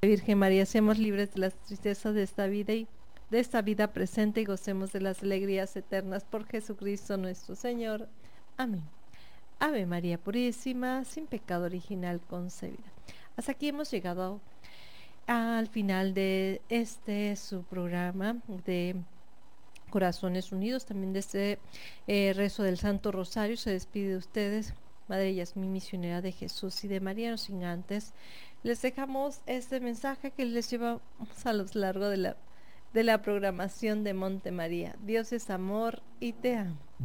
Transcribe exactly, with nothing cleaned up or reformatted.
Virgen María, seamos libres de las tristezas de esta vida y de esta vida presente y gocemos de las alegrías eternas por Jesucristo nuestro Señor. Amén. Ave María Purísima, sin pecado original concebida. Hasta aquí hemos llegado al final de este su programa de Corazones Unidos, también de este eh, rezo del Santo Rosario. Se despide de ustedes, Madre Yasmín, misionera de Jesús y de María, no sin antes les dejamos este mensaje que les llevamos a lo largo de la, de la programación de Monte María. Dios es amor y te amo.